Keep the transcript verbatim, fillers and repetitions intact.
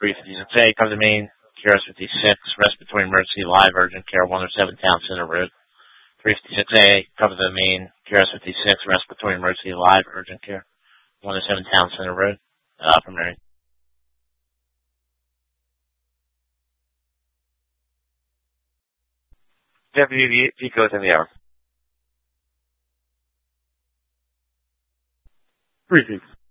three fifty-six A, cover the main, Q R S fifty-six, respiratory emergency, live, urgent care, one oh seven Town Center Road. three fifty-six A, cover the main, Q R S fifty-six, respiratory emergency, live, urgent care, one oh seven Town Center Road. Uh, from Mary. Deputy Pico within the hour. Briefing.